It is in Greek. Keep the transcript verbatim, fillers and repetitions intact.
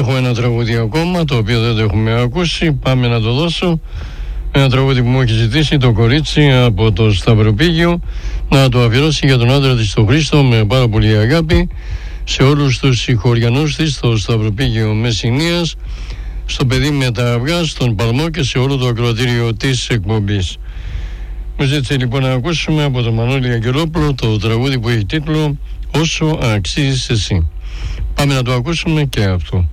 Έχουμε ένα τραγούδι ακόμα, το οποίο δεν το έχουμε ακούσει. Πάμε να το δώσω. Ένα τραγούδι που μου έχει ζητήσει το κορίτσι από το Σταυροπήγιο, να το αφιερώσει για τον άντρα της τον Χρήστο με πάρα πολύ αγάπη, σε όλους τους συγχωριανούς της στο Σταυροπήγιο Μεσσηνίας, στο παιδί με τα αυγά, στον Παλμό και σε όλο το ακροατήριο της εκπομπής. Μου ζήτησε λοιπόν να ακούσουμε από τον Μανώλη Αγγελόπουλο το τραγούδι που έχει τίτλο «Όσο αξίζεις εσύ». Πάμε να το ακούσουμε και αυτό.